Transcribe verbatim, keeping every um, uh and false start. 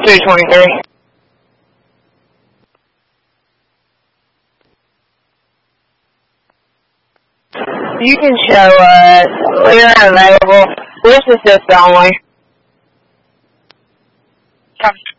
two twenty-three. You can show us. We're unavailable. We're assist only. Copy